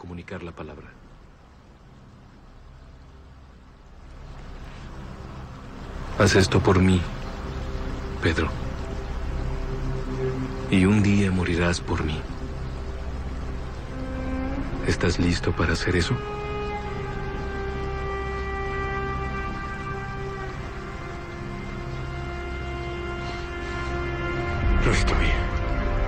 comunicar la palabra. Haz esto por mí, Pedro. Y un día morirás por mí. ¿Estás listo para hacer eso? Lo estoy.